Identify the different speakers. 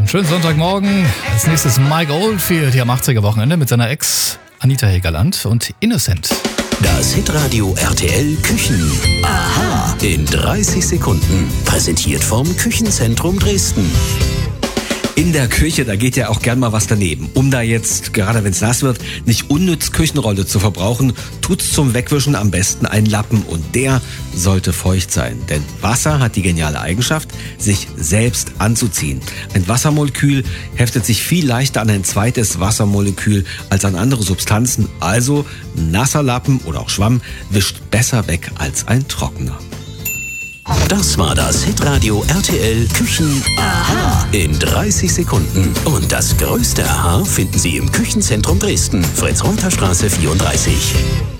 Speaker 1: Schönen Sonntagmorgen. Als nächstes Mike Oldfield hier am 80er-Wochenende mit seiner Ex Anita Hegerland und Innocent.
Speaker 2: Das Hitradio RTL Küchen. Aha. In 30 Sekunden. Präsentiert vom Küchenzentrum Dresden.
Speaker 3: In der Küche, da geht ja auch gern mal was daneben. Um da jetzt, gerade wenn es nass wird, nicht unnütz Küchenrolle zu verbrauchen, tut's zum Wegwischen am besten ein Lappen und der sollte feucht sein. Denn Wasser hat die geniale Eigenschaft, sich selbst anzuziehen. Ein Wassermolekül heftet sich viel leichter an ein zweites Wassermolekül als an andere Substanzen. Also nasser Lappen oder auch Schwamm wischt besser weg als ein trockener.
Speaker 2: Das war das Hitradio RTL Küchen. Aha. In 30 Sekunden. Und das größte Aha finden Sie im Küchenzentrum Dresden. Fritz-Reuter-Straße 34.